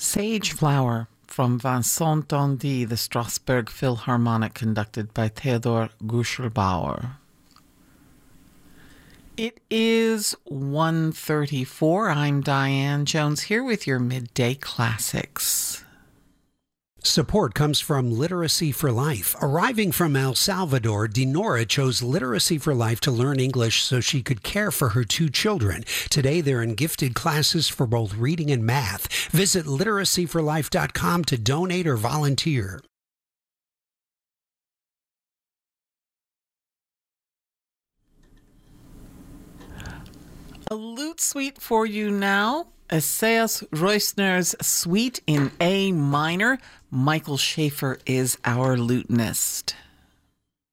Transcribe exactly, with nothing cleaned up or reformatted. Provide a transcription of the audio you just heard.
Sage Flower from Vincent d'Indy, the Strasbourg Philharmonic, conducted by Theodor Guschelbauer. It is one thirty-four. I'm Diane Jones here with your Midday Classics. Support comes from Literacy for Life. Arriving from El Salvador, Dinora chose Literacy for Life to learn English so she could care for her two children. Today, they're in gifted classes for both reading and math. Visit literacy for life dot com to donate or volunteer. A lute suite for you now. Esaias Roessner's Suite in A minor. Michael Schaefer is our lutenist.